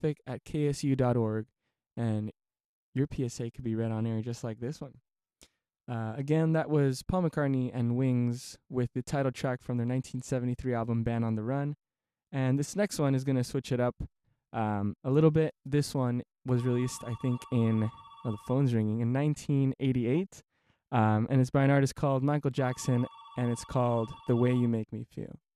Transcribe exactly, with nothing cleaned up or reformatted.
traffic at k s u dot org, and your P S A could be read on air just like this one. Uh, again, that was Paul McCartney and Wings with the title track from their nineteen seventy-three album Band on the Run. And this next one is going to switch it up um, a little bit. This one was released, I think, in, oh, the phone's ringing, in nineteen eighty-eight. Um, and it's by an artist called Michael Jackson, and it's called The Way You Make Me Feel.